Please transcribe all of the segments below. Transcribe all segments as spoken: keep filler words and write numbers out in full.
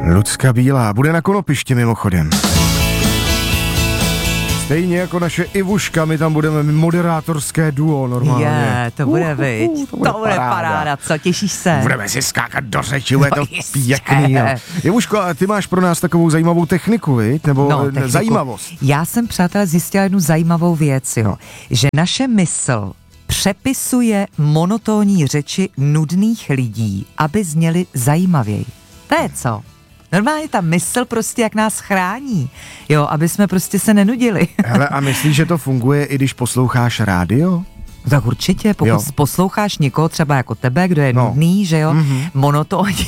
Lucka Bílá bude na konopišti mimochodem. Stejně jako naše Ivuška, my tam budeme moderátorské duo normálně. Je, to bude uh, viď. Uh, to bude, to bude paráda. paráda, co, těšíš se? Budeme si skákat do řeči, bude to pěkný. Jo. Ivuško, a ty máš pro nás takovou zajímavou techniku, viď? Nebo no, techniku. zajímavost? Já jsem, přátelé, zjistila jednu zajímavou věc, jo. Že naše mysl přepisuje monotónní řeči nudných lidí, aby zněly zajímavěji. To je co? Normálně ta mysl prostě jak nás chrání, jo, aby jsme prostě se nenudili. Hele, a myslíš, že to funguje, i když posloucháš rádio? Tak určitě, pokud jo. posloucháš někoho třeba jako tebe, kdo je no. nudný, že jo, mm-hmm. monotónní,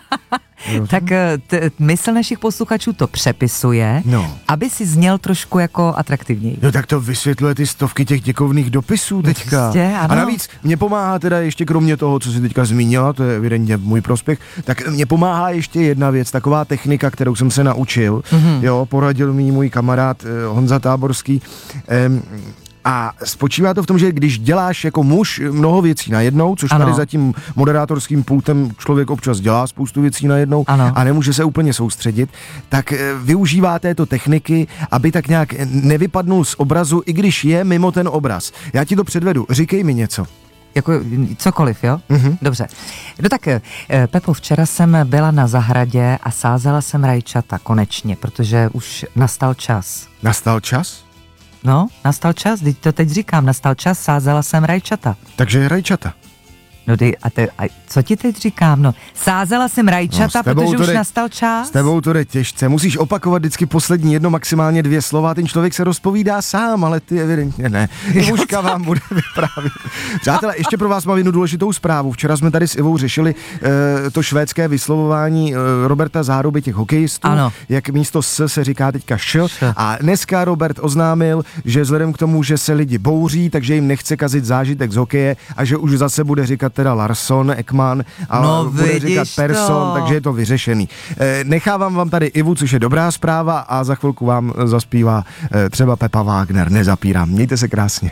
tak t- mysl našich posluchačů to přepisuje, no. aby si zněl trošku jako atraktivněji. No tak to vysvětluje ty stovky těch děkovných dopisů teďka. Prostě, a navíc mě pomáhá teda ještě kromě toho, co jsi teďka zmínila, to je evidentně v můj prospěch, tak mě pomáhá ještě jedna věc, taková technika, kterou jsem se naučil, mm-hmm. jo, poradil mi můj kamarád eh, Honza Táborský, eh, a spočívá to v tom, že když děláš jako muž mnoho věcí najednou, což ano. tady za tím moderátorským pultem člověk občas dělá spoustu věcí najednou ano. a nemůže se úplně soustředit, tak využívá této techniky, aby tak nějak nevypadnul z obrazu, i když je mimo ten obraz. Já ti to předvedu, říkej mi něco. Jako cokoliv, jo? Mm-hmm. Dobře. No tak, Pepo, včera jsem byla na zahradě a sázela jsem rajčata konečně, protože už nastal čas. Nastal čas? No, nastal čas, teď to teď říkám, nastal čas, sázela jsem rajčata. Takže rajčata. No ty, a, te, a co ti teď říkám, no, sázela jsem rajčata, no, protože už jde, nastal čas. S tebou to jde těžce, musíš opakovat vždycky poslední jedno, maximálně dvě slova, ten člověk se rozpovídá sám, ale ty evidentně ne. Ivuška vám bude vyprávět. Přátelé, ještě pro vás mám jednu důležitou zprávu. Včera jsme tady s Ivou řešili uh, to švédské vyslovování uh, Roberta Záruby, těch hokejistů, ano. jak místo s se říká teďka š. š. A dneska Robert oznámil, že vzhledem k tomu, že se lidi bouří, takže jim nechce kazit zážitek z hokeje a že už zase bude říkat teda Larsson, Ekman a no, bude říkat Persson, to. takže je to vyřešený. E, nechávám vám tady Ivu, což je dobrá zpráva a za chvilku vám zaspívá e, třeba Pepa Wagner, nezapírám. Mějte se krásně.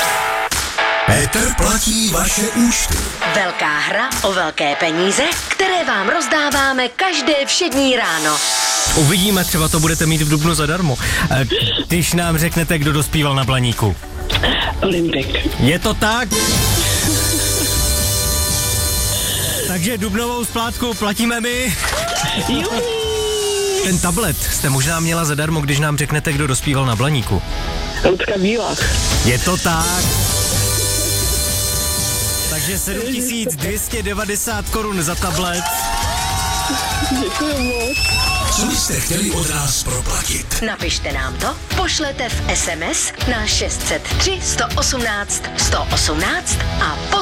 Petr platí vaše účty. Velká hra o velké peníze, které vám rozdáváme každé všední ráno. Uvidíme, třeba to budete mít v dubnu zadarmo. E, když nám řeknete, kdo dospíval na Blaníku. Olympik. Je to tak? Takže dubnovou splátku platíme my. Ten tablet jste možná měla zadarmo, když nám řeknete, kdo dospíval na Blaníku. Lucka Bílá. Je to tak. Takže sedm tisíc dvě stě devadesát korun za tablet. Děkuji moc. Co byste chtěli od nás proplatit? Napište nám to, pošlete v es em es na šest set tři sto osmnáct sto osmnáct a